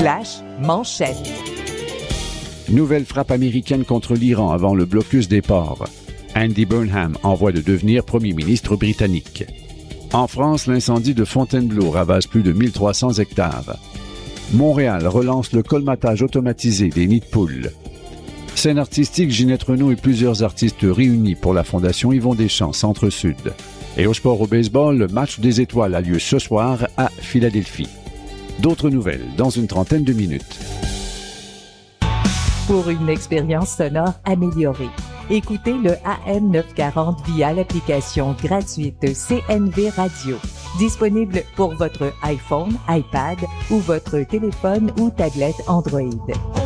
/manchette. Nouvelle frappe américaine contre l'Iran avant le blocus des ports. Andy Burnham en voie de devenir premier ministre britannique. En France, l'incendie de Fontainebleau ravage plus de 1300 hectares. Montréal relance le colmatage automatisé des nids de poules. Scène artistique, Ginette Renaud et plusieurs artistes réunis pour la Fondation Yvon Deschamps, Centre-Sud. Et au sport au baseball, le match des étoiles a lieu ce soir à Philadelphie. D'autres nouvelles dans une trentaine de minutes. Pour une expérience sonore améliorée, écoutez le AM 940 via l'application gratuite CNV Radio. Disponible pour votre iPhone, iPad ou votre téléphone ou tablette Android.